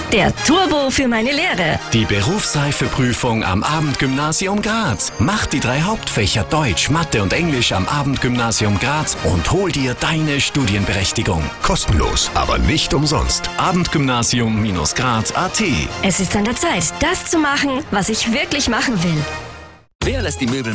Der Turbo für meine Lehre. Die Berufsreifeprüfung am Abendgymnasium Graz. Mach die 3 Hauptfächer Deutsch, Mathe und Englisch am Abendgymnasium Graz und hol dir deine Studienberechtigung. Kostenlos, aber nicht umsonst. Abendgymnasium-graz.at. Es ist an der Zeit, das zu machen, was ich wirklich machen will. Wer lässt die Möbel